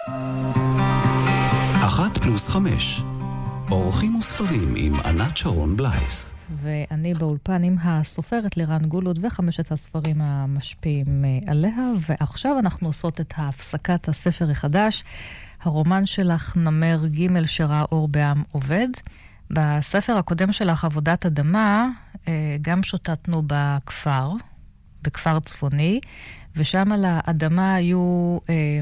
1+5 אורחים וספרים עם ענת שרון בלייס. ואני באולפן עם הסופרת לירן גולוד וחמשת הספרים המשפיעים עליה, ועכשיו אנחנו עושות את הפסקת הספר החדש, הרומן שלך נמר ג' שראה אור בעם עובד. בספר הקודם שלך, עבודת אדמה, גם שוטטנו בכפר צפוני, ושם על האדמה היו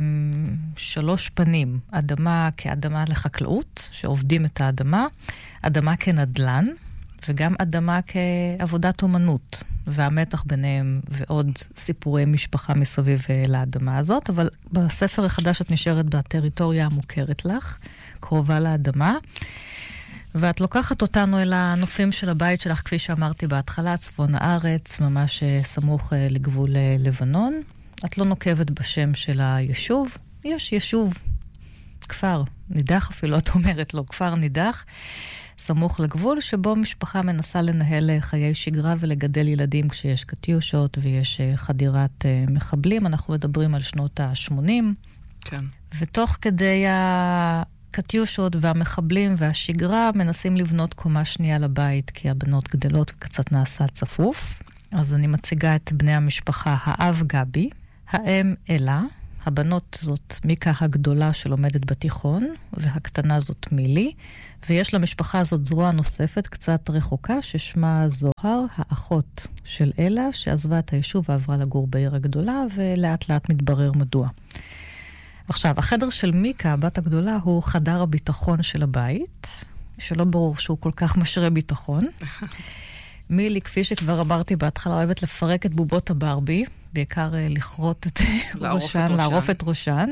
3 פנים. אדמה כאדמה לחקלאות, שעובדים את האדמה, אדמה כנדלן, וגם אדמה כעבודת אומנות, והמתח ביניהם ועוד סיפורי משפחה מסביב לאדמה הזאת. אבל בספר החדש את נשארת בטריטוריה המוכרת לך, קרובה לאדמה, ואת לוקחת אותנו אל הנופים של הבית שלך, כפי שאמרתי בהתחלה, צפון הארץ, ממש סמוך לגבול לבנון. את לא נוקבת בשם של היישוב, יש יישוב, כפר נידח אפילו, את אומרת לו, כפר נידח, סמוך לגבול, שבו משפחה מנסה לנהל חיי שגרה ולגדל ילדים כשיש קטיושות ויש חדירת מחבלים. אנחנו מדברים על שנות ה-80. כן. ותוך כדי הקטיושות והמחבלים והשגרה מנסים לבנות קומה שנייה לבית, כי הבנות גדלות וקצת נעשה צפוף. אז אני מציגה את בני המשפחה, האב גבי, האם אלה, הבנות זאת מיקה הגדולה שלומדת בתיכון, והקטנה זאת מילי, ויש למשפחה הזאת זרוע נוספת קצת רחוקה, ששמה זוהר, האחות של אלה, שעזבה את היישוב ועברה לגור בעיר הגדולה, ולאט לאט מתברר מדוע. עכשיו, החדר של מיקה, הבת הגדולה, הוא חדר הביטחון של הבית, שלא ברור שהוא כל כך משרה ביטחון. מילי, כפי שכבר אמרתי בהתחלה, אוהבת לפרק את בובות הברבי, בעיקר לכרות את ראשן, לערוף את ראשן.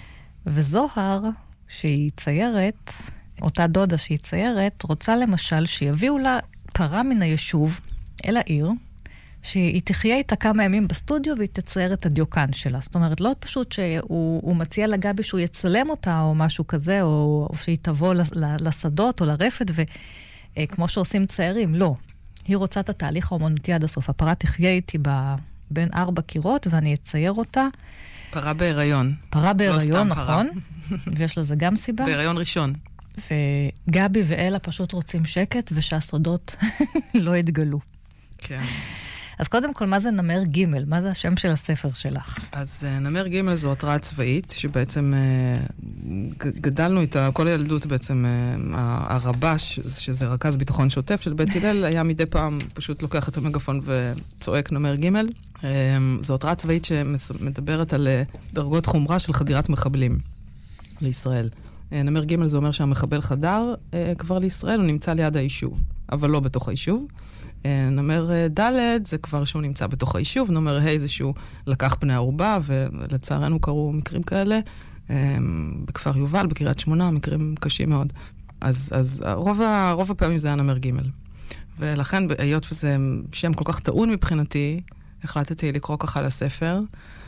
וזוהר, שהיא ציירת, אותה דודה שהיא ציירת, רוצה למשל שיביאו לה פרה מן היישוב אל העיר, שהיא תחיה איתה כמה ימים בסטודיו והיא תצייר את הדיוקן שלה. זאת אומרת, לא פשוט שהוא מציע לגבי שהוא יצלם אותה או משהו כזה, או שהיא תבוא לשדות או לרפת, וכמו שעושים ציירים, לא. היא רוצה את התהליך האומנותי עד הסוף. הפרה תחיה איתי בין 4 קירות, ואני אצייר אותה. פרה בהיריון. פרה בהיריון, נכון. ויש לזה גם סיבה. בהיריון ראשון. וגבי ואלה פשוט רוצים שקט, ושהסודות לא יתגלו. כן. אז קודם כל, מה זה נמר ג'? מה זה השם של הספר שלך? אז נמר ג' זו התראה צבאית, שבעצם גדלנו איתה, כל הילדות בעצם, הרבש, שזה רכז ביטחון שוטף של בית הלל, היה מדי פעם פשוט לוקח את המגפון וצועק נמר ג'. זו התראה צבאית שמדברת על דרגות חומרה של חדירת מחבלים לישראל. נמר ג' זה אומר שהמחבל חדר כבר לישראל, הוא נמצא ליד היישוב, אבל לא בתוך היישוב. נמר ד' זה כבר שהוא נמצא בתוך היישוב, נמר ה' זה שהוא לקח פני ערובה, ולצערנו קרו מקרים כאלה, בכפר יובל, בקריית שמונה, מקרים קשים מאוד. אז רוב הפעמים זה היה נמר ג'. ולכן, היות וזה שם כל כך טעון מבחינתי, החלטתי לקרוא ככה לספר,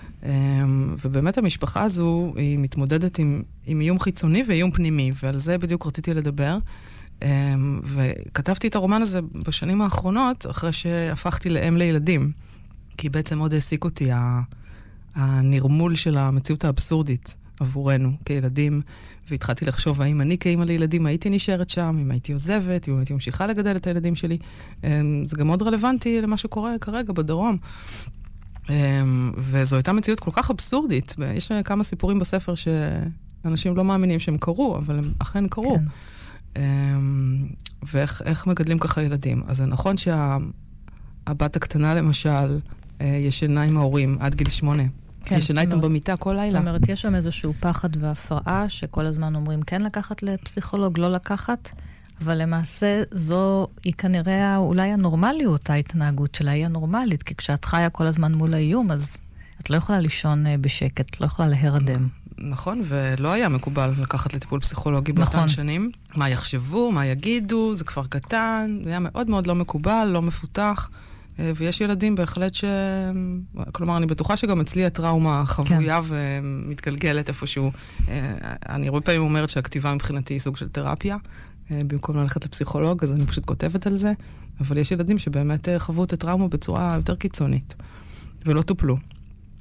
ובאמת המשפחה הזו היא מתמודדת עם איום חיצוני ואיום פנימי, ועל זה בדיוק רציתי לדבר. וכתבתי את הרומן הזה בשנים האחרונות, אחרי שהפכתי לאם לילדים, כי בעצם עוד העסיק אותי הנרמול של המציאות האבסורדית עבורנו כילדים, והתחלתי לחשוב האם אני כאמא לילדים הייתי נשארת שם, אם הייתי עוזבת, אם הייתי ממשיכה לגדל את הילדים שלי. זה גם מאוד רלוונטי למה שקורה כרגע בדרום. וזו הייתה מציאות כל כך אבסורדית. יש כמה סיפורים בספר שאנשים לא מאמינים שהם קרו, אבל הם אכן קרו. כן. ואיך מגדלים ככה ילדים. אז זה נכון שהבת הקטנה למשל ישנה עם ההורים עד גיל 8. כן, ישנה איתם במיטה כל לילה. זאת אומרת, יש שם איזשהו פחד והפרעה שכל הזמן אומרים כן לקחת לפסיכולוג, לא לקחת, אבל למעשה זו היא כנראה אולי הנורמליות, ההתנהגות שלה היא הנורמלית, כי כשאת חיה כל הזמן מול האיום, אז את לא יכולה לישון בשקט, לא יכולה להירדם. נכון, ולא היה מקובל לקחת לטיפול פסיכולוגי באותן שנים. מה יחשבו, מה יגידו, זה כבר קטן, זה היה מאוד מאוד לא מקובל, לא מפותח, ויש ילדים בהחלט כלומר, אני בטוחה שגם אצלי הטראומה חבויה ומתגלגלת איפשהו. אני הרבה פעמים אומרת שהכתיבה מבחינתי היא סוג של תרפיה, במקום ללכת לפסיכולוג, אז אני פשוט כותבת על זה, אבל יש ילדים שבאמת חוו את הטראומה בצורה יותר קיצונית, ולא טופלו.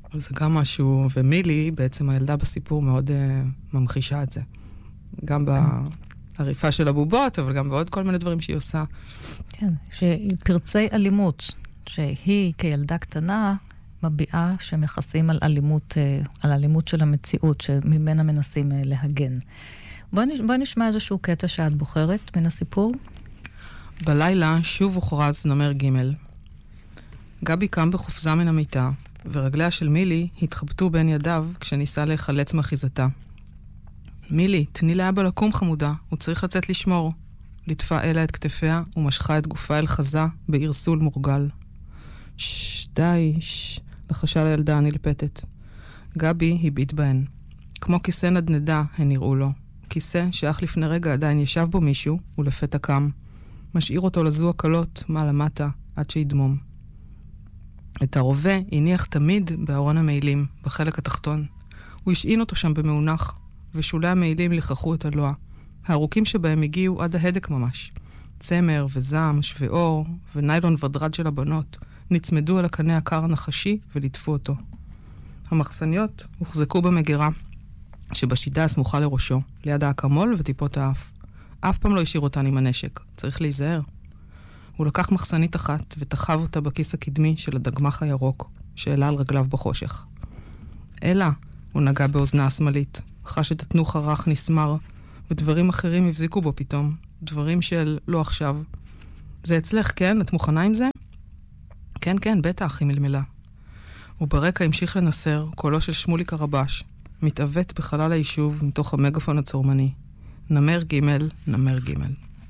זה גם משהו, ומילי, בעצם הילדה בסיפור מאוד ממחישה את זה. גם בעריפה של הבובות, אבל גם בעוד כל מיני דברים שהיא עושה. כן, שפרצי אלימות, שהיא כילדה קטנה מביעה שמכסים על אלימות של המציאות, שממנה מנסים להגן. בואי נשמע איזשהו קטע שאת בוחרת מן הסיפור. בלילה שוב הוכרז נמר ג'. גבי קם בחופזה מן המיטה, ורגליה של מילי התחבטו בין ידיו כשניסה להיחלץ מאחיזתה. מילי, תני לאבא לקום חמודה, הוא צריך לצאת לשמור. ליטפה אלה את כתפיה ומשכה את גופה אל חזה בערסול מורגל. די, לחשה לילדה הנלפתת. גבי הביט בהן. כמו כיסא נדנדה הן נראו לו. כיסא שאך לפני רגע עדיין ישב בו מישהו ולפתע קם. משאיר אותו לזו הקלות מעלה מטה עד שידמום. את הרובה הניח תמיד בארון המעילים, בחלק התחתון. הוא השעין אותו שם במאונח, ושולי המעילים לכחו את הלוע. הארוכים שבהם הגיעו עד ההדק ממש. צמר וזעם, שווה-אור וניילון ודרד של הבנות נצמדו אל הקנה הקר הנחשי וליטפו אותו. המחסניות הוחזקו במגירה, שבשידה הסמוכה לראשו, ליד האקמול וטיפות האף. אף פעם לא השאיר אותן עם הנשק, צריך להיזהר. הוא לקח מחסנית אחת ותחב אותה בכיס הקדמי של הדגמח הירוק, שעלה על רגליו בחושך. אלה, הוא נגע באוזנה השמאלית, חש את התנוך הרך נסמר, ודברים אחרים הבזיקו בו פתאום, דברים של לא עכשיו. זה אצלך, כן? את מוכנה עם זה? כן, כן, בטח, היא מלמלה. וברקע המשיך לנסר קולו של שמוליק הרבש, מתעוות בחלל היישוב מתוך המגפון הצורמני. נמר ג', נמר ג'.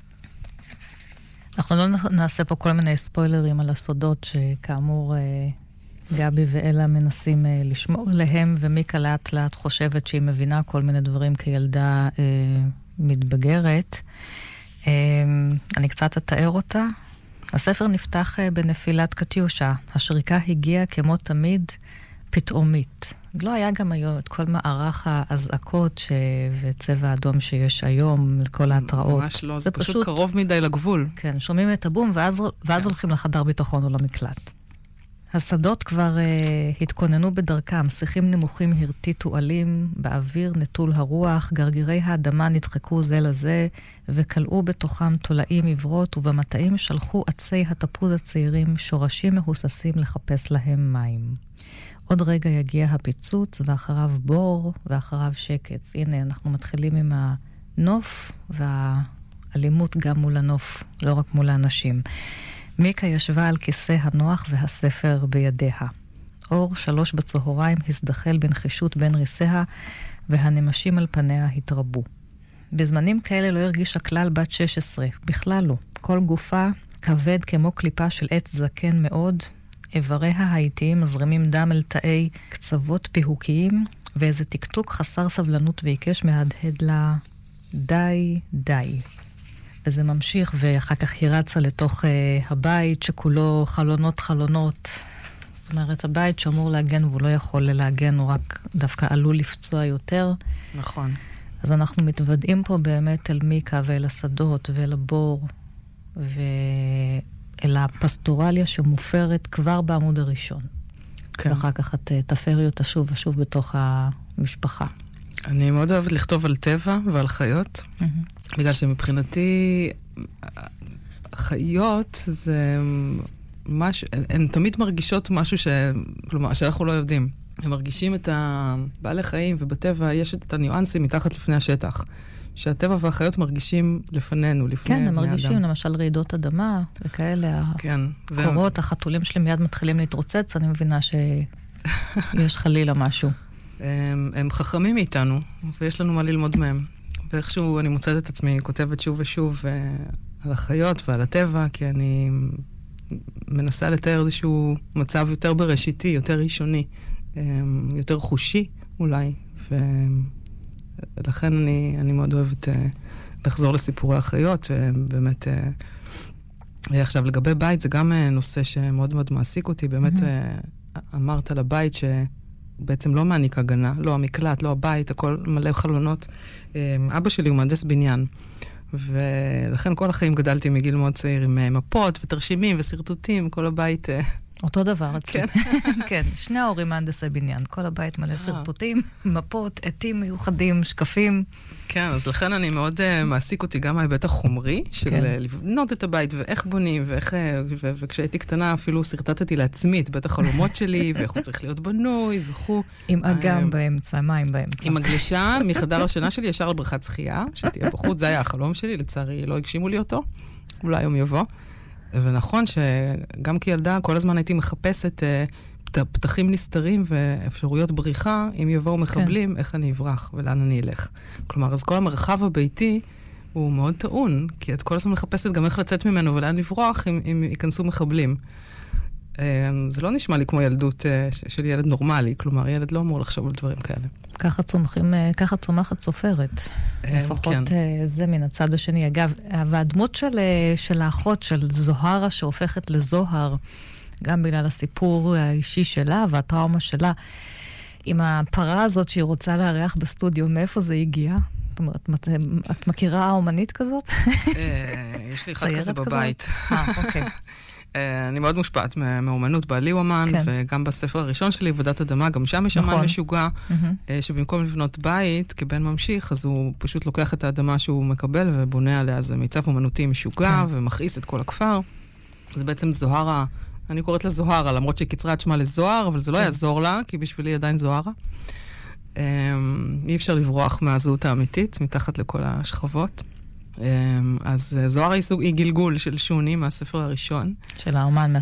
אנחנו לא נעשה פה כל מיני ספוילרים על הסודות שכאמור גבי ואלה מנסים לשמור עליהם, ומיקה לאט לאט חושבת שהיא מבינה כל מיני דברים כילדה מתבגרת. אני קצת אתאר אותה. הספר נפתח בנפילת קטיושה. השריקה הגיעה כמו תמיד פתאומית. לא היה גם היום את כל מערך האזעקות וצבע האדום שיש היום, לכל ההתראות. ממש לא, זה פשוט קרוב מדי לגבול. כן, שומעים את הבום ואז הולכים לחדר ביטחון או למקלט. השדות כבר התכוננו בדרכם, שיחים נמוכים הרטיטו עלים, באוויר נטול הרוח, גרגירי האדמה נדחקו זה לזה, וקלעו בתוכם תולעים עברות, ובמטעים שלחו עצי התפוז הצעירים, שורשים מהוססים לחפש להם מים. עוד רגע יגיע הפיצוץ, ואחריו בור, ואחריו שקץ. הנה, אנחנו מתחילים עם הנוף, והאלימות גם מול הנוף, לא רק מול האנשים. מיקה ישבה על כיסא הנוח והספר בידיה. אור 3 בצהריים הזדחל בנחישות בין ריסיה, והנמשים על פניה התרבו. בזמנים כאלה לא הרגישה כלל בת 16, בכלל לא. כל גופה כבד כמו קליפה של עץ זקן מאוד, איבריה האיטיים מזרימים דם אל תאי קצוות פיהוקיים, ואיזה טקטוק חסר סבלנות ועיקש מהדהד לה, די, די. וזה ממשיך, ואחר כך היא רצה לתוך הבית שכולו חלונות. זאת אומרת, הבית שאמור להגן, והוא לא יכול להגן, הוא רק דווקא עלול לפצוע יותר. נכון. אז אנחנו מתוודעים פה באמת אל מיקה ואל השדות ואל הבור, ואל הפסטורליה שמופרת כבר בעמוד הראשון. כן. ואחר כך את תפרי אותה שוב ושוב בתוך המשפחה. אני מאוד אוהבת לכתוב על טבע ועל חיות, בגלל שמבחינתי חיות זה משהו, הן תמיד מרגישות משהו כלומר, שאנחנו לא יודעים. הם מרגישים את הבעלי חיים, ובטבע יש את הניואנסים מתחת לפני השטח, שהטבע והחיות מרגישים לפנינו, לפני בני אדם. כן, הם מרגישים, למשל רעידות אדמה וכאלה. כן. הקורות, החתולים שלי מיד מתחילים להתרוצץ, אני מבינה שיש חלילה משהו. הם חכמים מאיתנו, ויש לנו מה ללמוד מהם. ואיכשהו אני מוצאת את עצמי, כותבת שוב ושוב על החיות ועל הטבע, כי אני מנסה לתאר איזשהו מצב יותר בראשיתי, יותר ראשוני, יותר חושי אולי, ולכן אני מאוד אוהבת לחזור לסיפורי החיות, ובאמת, עכשיו לגבי בית, זה גם נושא שמאוד מאוד מעסיק אותי, באמת אמרת על הבית בעצם לא מעניק הגנה, לא המקלט, לא הבית, הכל מלא חלונות. אבא שלי הוא מהנדס בניין, ולכן כל החיים גדלתי מגיל מאוד צעיר עם מפות ותרשימים וסרטוטים, כל הבית אותו דבר אצלי. כן, שני ההורים מהנדסי בניין. כל הבית מלא סרטוטים, מפות, עטים מיוחדים, שקפים. כן, אז לכן אני מאוד מעסיק אותי גם מההיבט החומרי, של לבנות את הבית ואיך בונים, וכשהייתי קטנה אפילו סרטטתי לעצמי את בית החלומות שלי, ואיך הוא צריך להיות בנוי וכו'. עם אגם באמצע, מים באמצע. עם הגלישה מחדר השינה שלי ישר לבריכת שחייה, שתהיה בחוץ, זה היה החלום שלי, לצערי לא הגשימו לי אותו, אולי יום יבוא. ונכון שגם כילדה כל הזמן הייתי מחפשת פתחים נסתרים ואפשרויות בריחה, אם יבואו מחבלים, איך אני אברח ולאן אני אלך. כלומר, אז כל המרחב הביתי הוא מאוד טעון, כי את כל הזמן מחפשת גם איך לצאת ממנו ולאן לברוח אם ייכנסו מחבלים. זה לא נשמע לי כמו ילדות של ילד נורמלי, כלומר, ילד לא אמור לחשוב על דברים כאלה. ככה צומחת סופרת. לפחות זה מן הצד השני. אגב, והדמות של האחות, של זוהרה, שהופכת לזוהר, גם בגלל הסיפור האישי שלה והטראומה שלה, עם הפרה הזאת שהיא רוצה לארח בסטודיו, מאיפה זה הגיע? זאת אומרת, את מכירה האומנית כזאת? יש לי אחד כזה בבית. אוקיי. אני מאוד מושפעת מאומנות, בעלי הוא אמן, וגם בספר הראשון שלי, עבודת אדמה, גם שם יש אמן משוגע, שבמקום לבנות בית כבן ממשיך, אז הוא פשוט לוקח את האדמה שהוא מקבל ובונה עליה, זה מיצב אומנותי משוגע, ומכעיס את כל הכפר. זה בעצם זוהרה, אני קוראת לה זוהרה, למרות שהיא קיצרה את שמה לזוהר, אבל זה לא יעזור לה, כי בשבילי עדיין זוהרה. אי אפשר לברוח מהזהות האמיתית, מתחת לכל השכבות. אז זוהר היא גלגול של שוני מהספר הראשון. של האומן